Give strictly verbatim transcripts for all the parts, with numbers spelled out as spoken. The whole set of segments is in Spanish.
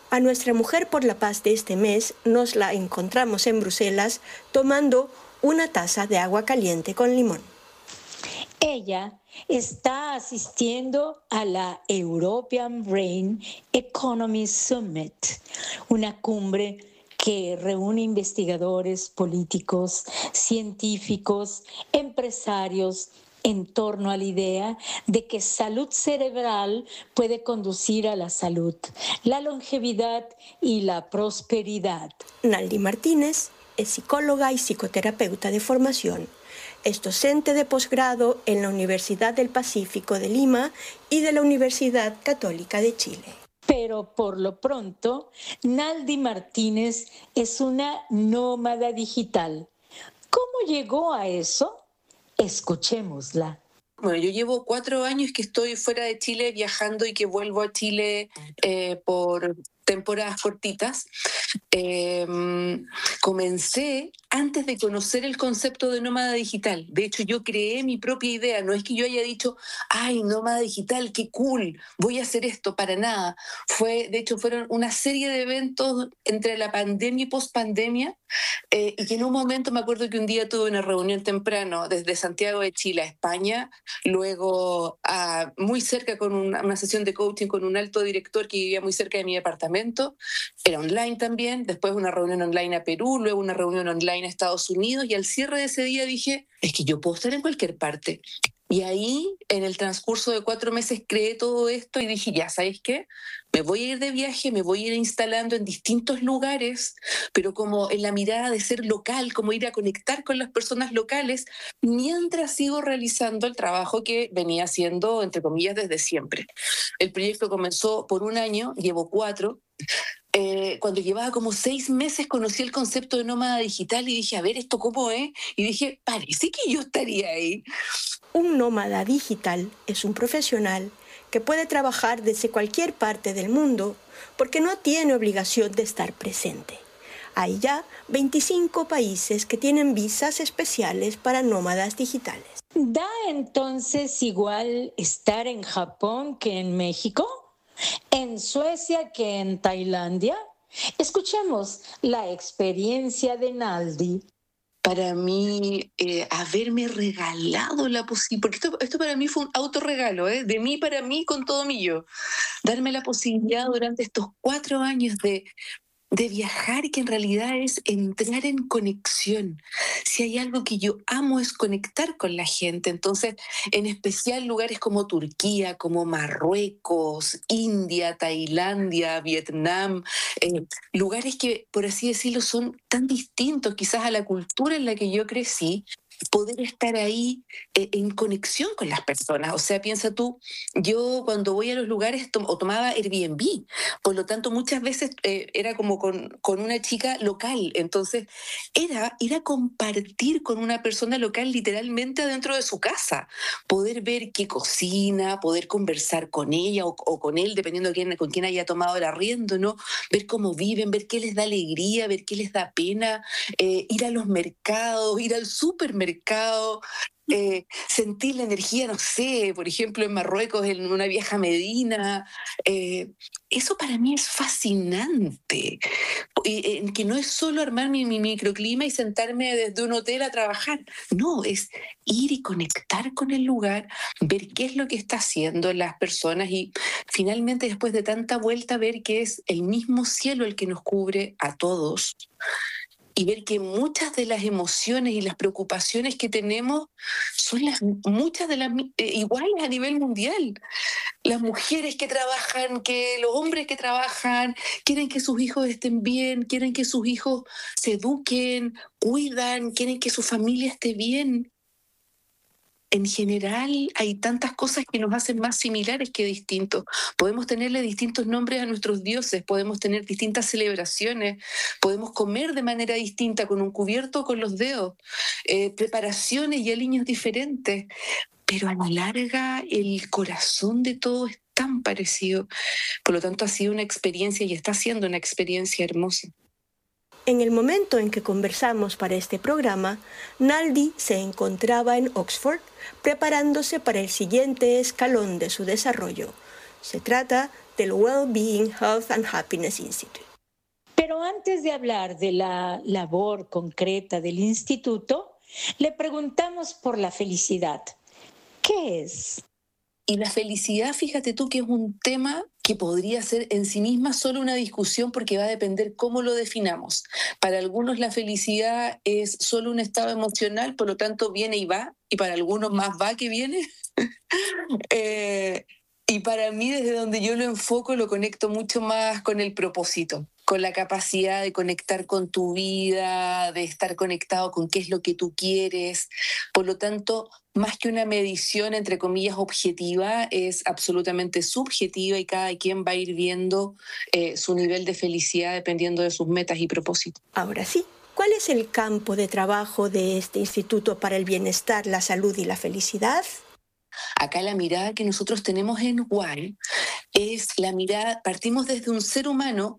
A nuestra mujer por la paz de este mes nos la encontramos en Bruselas tomando una taza de agua caliente con limón. Ella está asistiendo a la European Brain Economy Summit, una cumbre que reúne investigadores, políticos, científicos, empresarios, en torno a la idea de que salud cerebral puede conducir a la salud, la longevidad y la prosperidad. Naldi Martínez es psicóloga y psicoterapeuta de formación. Es docente de posgrado en la Universidad del Pacífico de Lima y de la Universidad Católica de Chile. Pero por lo pronto, Naldi Martínez es una nómada digital. ¿Cómo llegó a eso? Escuchémosla. Bueno, yo llevo cuatro años que estoy fuera de Chile viajando y que vuelvo a Chile eh, por temporadas cortitas. Eh, comencé antes de conocer el concepto de nómada digital. De hecho, yo creé mi propia idea. No es que yo haya dicho, ay, nómada digital, qué cool, voy a hacer esto, para nada. Fue, de hecho, fueron una serie de eventos entre la pandemia y post-pandemia, eh, y que en un momento me acuerdo que un día tuve una reunión temprano desde Santiago de Chile a España, luego a, muy cerca con una, una sesión de coaching con un alto director que vivía muy cerca de mi departamento. Era online también, después una reunión online a Perú, luego una reunión online a Estados Unidos, y al cierre de ese día dije, es que yo puedo estar en cualquier parte. Y ahí, en el transcurso de cuatro meses, creé todo esto y dije, ya, ¿sabes qué? Me voy a ir de viaje, me voy a ir instalando en distintos lugares, pero como en la mirada de ser local, como ir a conectar con las personas locales, mientras sigo realizando el trabajo que venía haciendo, entre comillas, desde siempre. El proyecto comenzó por un año, llevo cuatro. Eh, cuando llevaba como seis meses conocí el concepto de nómada digital y dije, a ver, ¿esto cómo es? Y dije, parece que yo estaría ahí. Un nómada digital es un profesional que puede trabajar desde cualquier parte del mundo porque no tiene obligación de estar presente. Hay ya veinticinco países que tienen visas especiales para nómadas digitales. ¿Da entonces igual estar en Japón que en México? ¿En Suecia que en Tailandia? Escuchemos la experiencia de Naldi. Para mí, eh, haberme regalado la posibilidad, porque esto, esto para mí fue un autorregalo, ¿eh? De mí para mí con todo mi yo, darme la posibilidad durante estos cuatro años de, de viajar, que en realidad es entrar en conexión. Si hay algo que yo amo es conectar con la gente, entonces en especial lugares como Turquía, como Marruecos, India, Tailandia, Vietnam, eh, lugares que, por así decirlo, son tan distintos quizás a la cultura en la que yo crecí. Poder estar ahí eh, en conexión con las personas. O sea, piensa tú, yo cuando voy a los lugares to- o tomaba Airbnb, por lo tanto muchas veces eh, era como con, con una chica local, entonces era ir a compartir con una persona local literalmente adentro de su casa, poder ver qué cocina, poder conversar con ella o, o con él, dependiendo de quién, con quién haya tomado el arriendo, ¿no? Ver cómo viven, ver qué les da alegría, ver qué les da pena, eh, ir a los mercados, ir al supermercado, mercado, eh, sentir la energía, no sé, por ejemplo, en Marruecos, en una vieja Medina. Eh, eso para mí es fascinante, eh, en que no es solo armar mi, mi microclima y sentarme desde un hotel a trabajar. No, es ir y conectar con el lugar, ver qué es lo que está haciendo las personas y finalmente, después de tanta vuelta, ver que es el mismo cielo el que nos cubre a todos. Y ver que muchas de las emociones y las preocupaciones que tenemos son las, muchas de las eh, iguales a nivel mundial. Las mujeres que trabajan, que los hombres que trabajan, quieren que sus hijos estén bien, quieren que sus hijos se eduquen, cuidan, quieren que su familia esté bien. En general hay tantas cosas que nos hacen más similares que distintos. Podemos tenerle distintos nombres a nuestros dioses, podemos tener distintas celebraciones, podemos comer de manera distinta, con un cubierto o con los dedos, eh, preparaciones y aliños diferentes, pero a la larga el corazón de todo es tan parecido. Por lo tanto, ha sido una experiencia y está siendo una experiencia hermosa. En el momento en que conversamos para este programa, Naldi se encontraba en Oxford preparándose para el siguiente escalón de su desarrollo. Se trata del Wellbeing, Health and Happiness Institute. Pero antes de hablar de la labor concreta del instituto, le preguntamos por la felicidad. ¿Qué es? Y la felicidad, fíjate tú que es un tema que podría ser en sí misma solo una discusión porque va a depender cómo lo definamos. Para algunos la felicidad es solo un estado emocional, por lo tanto viene y va, y para algunos más va que viene. eh, y para mí, desde donde yo lo enfoco, lo conecto mucho más con el propósito, con la capacidad de conectar con tu vida, de estar conectado con qué es lo que tú quieres. Por lo tanto, más que una medición, entre comillas, objetiva, es absolutamente subjetiva y cada quien va a ir viendo eh, su nivel de felicidad dependiendo de sus metas y propósitos. Ahora sí, ¿cuál es el campo de trabajo de este Instituto para el Bienestar, la Salud y la Felicidad? Acá la mirada que nosotros tenemos en W A L es la mirada, partimos desde un ser humano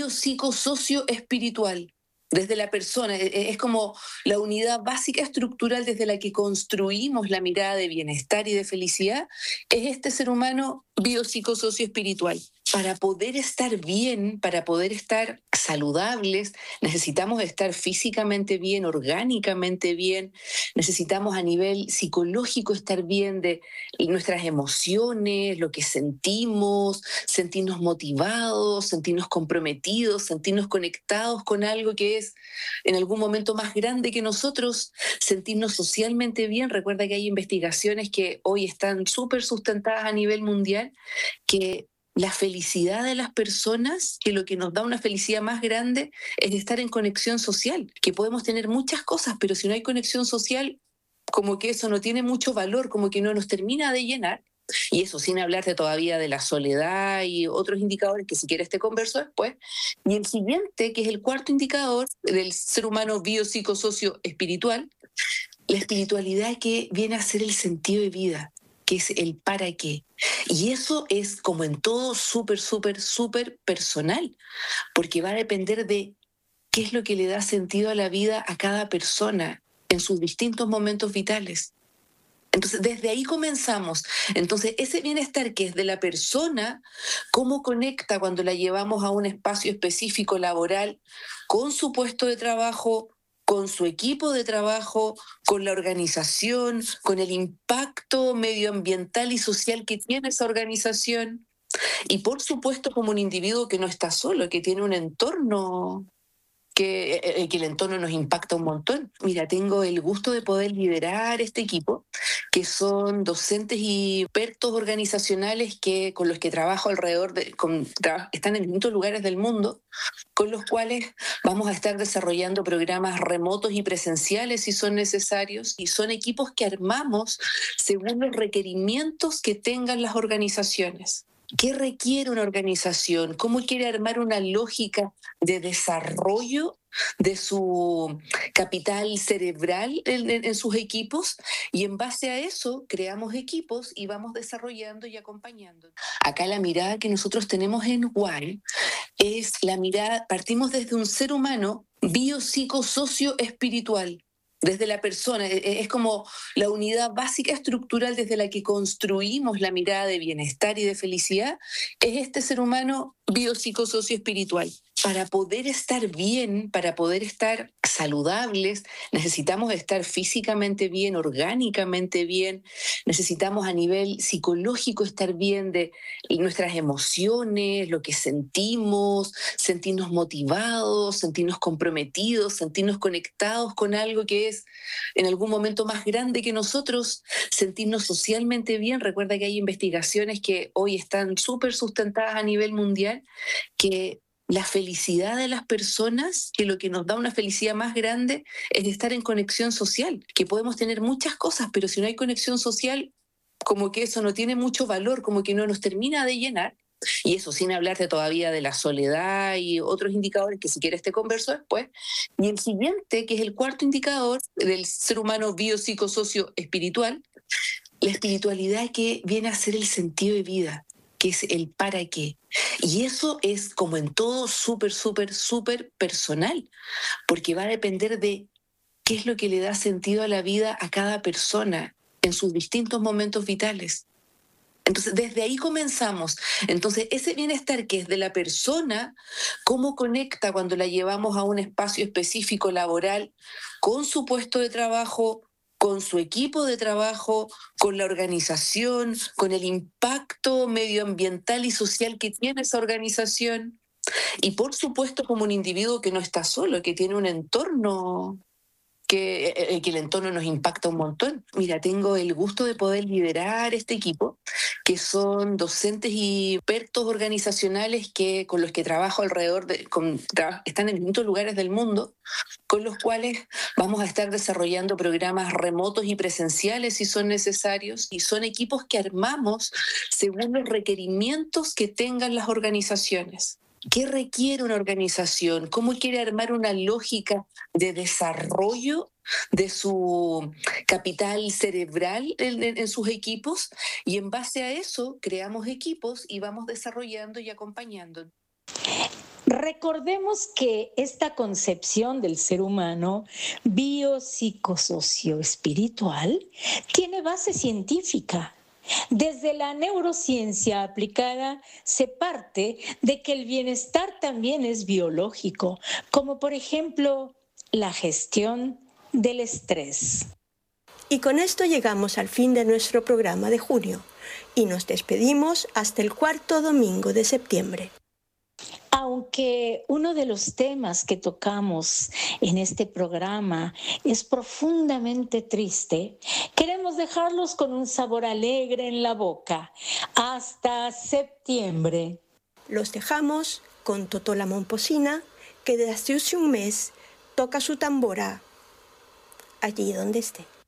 biopsicosocio-espiritual, desde la persona, es como la unidad básica estructural desde la que construimos la mirada de bienestar y de felicidad, es este ser humano biopsicosocio-espiritual. Para poder estar bien, para poder estar saludables, necesitamos estar físicamente bien, orgánicamente bien, necesitamos a nivel psicológico estar bien de nuestras emociones, lo que sentimos, sentirnos motivados, sentirnos comprometidos, sentirnos conectados con algo que es en algún momento más grande que nosotros, sentirnos socialmente bien. Recuerda que hay investigaciones que hoy están súper sustentadas a nivel mundial, que la felicidad de las personas, que lo que nos da una felicidad más grande es estar en conexión social, que podemos tener muchas cosas, pero si no hay conexión social, como que eso no tiene mucho valor, como que no nos termina de llenar. Y eso sin hablarte todavía de la soledad y otros indicadores que si quieres te converso después. Y el siguiente, que es el cuarto indicador del ser humano biopsicosocio espiritual, la espiritualidad que viene a ser el sentido de vida, que es el para qué. Y eso es, como en todo, súper, súper, súper personal, porque va a depender de qué es lo que le da sentido a la vida a cada persona en sus distintos momentos vitales. Entonces, desde ahí comenzamos. Entonces, ese bienestar que es de la persona, cómo conecta cuando la llevamos a un espacio específico laboral con su puesto de trabajo, con su equipo de trabajo, con la organización, con el impacto medioambiental y social que tiene esa organización. Y por supuesto, como un individuo que no está solo, que tiene un entorno que, eh, que el entorno nos impacta un montón. Mira, tengo el gusto de poder liderar este equipo, que son docentes y expertos organizacionales que, con los que trabajo alrededor de, con, tra- están en distintos lugares del mundo, con los cuales vamos a estar desarrollando programas remotos y presenciales si son necesarios, y son equipos que armamos según los requerimientos que tengan las organizaciones. ¿Qué requiere una organización? ¿Cómo quiere armar una lógica de desarrollo de su capital cerebral en, en- en sus equipos? Y en base a eso creamos equipos y vamos desarrollando y acompañando. Acá la mirada que nosotros tenemos en W A L es la mirada, partimos desde un ser humano biopsicosocio-espiritual, desde la persona, e- e- es como la unidad básica estructural desde la que construimos la mirada de bienestar y de felicidad, es este ser humano biopsicosocio-espiritual. Para poder estar bien, para poder estar saludables, necesitamos estar físicamente bien, orgánicamente bien, necesitamos a nivel psicológico estar bien de nuestras emociones, lo que sentimos, sentirnos motivados, sentirnos comprometidos, sentirnos conectados con algo que es en algún momento más grande que nosotros, sentirnos socialmente bien. Recuerda que hay investigaciones que hoy están súper sustentadas a nivel mundial, que la felicidad de las personas, que lo que nos da una felicidad más grande es estar en conexión social, que podemos tener muchas cosas, pero si no hay conexión social, como que eso no tiene mucho valor, como que no nos termina de llenar. Y eso sin hablarte todavía de la soledad y otros indicadores que si quieres te converso después. Y el siguiente, que es el cuarto indicador del ser humano biopsicosocio espiritual, la espiritualidad que viene a ser el sentido de vida, que es el para qué. Y eso es, como en todo, súper, súper, súper personal, porque va a depender de qué es lo que le da sentido a la vida a cada persona en sus distintos momentos vitales. Entonces, desde ahí comenzamos. Entonces, ese bienestar que es de la persona, cómo conecta cuando la llevamos a un espacio específico laboral con su puesto de trabajo, con su equipo de trabajo, con la organización, con el impacto medioambiental y social que tiene esa organización. Y por supuesto, como un individuo que no está solo, que tiene un entorno que, eh, que el entorno nos impacta un montón. Mira, tengo el gusto de poder liderar este equipo, que son docentes y expertos organizacionales que, con los que trabajo alrededor de, con, tra- están en distintos lugares del mundo, con los cuales vamos a estar desarrollando programas remotos y presenciales si son necesarios, y son equipos que armamos según los requerimientos que tengan las organizaciones. ¿Qué requiere una organización? ¿Cómo quiere armar una lógica de desarrollo de su capital cerebral en, en- en sus equipos? Y en base a eso creamos equipos y vamos desarrollando y acompañando. Recordemos que esta concepción del ser humano biopsicosocioespiritual tiene base científica. Desde la neurociencia aplicada se parte de que el bienestar también es biológico, como por ejemplo la gestión del estrés. Y con esto llegamos al fin de nuestro programa de junio y nos despedimos hasta el cuarto domingo de septiembre. Aunque uno de los temas que tocamos en este programa es profundamente triste, queremos dejarlos con un sabor alegre en la boca. Hasta septiembre. Los dejamos con Totola Momposina, que desde hace un mes toca su tambora allí donde esté.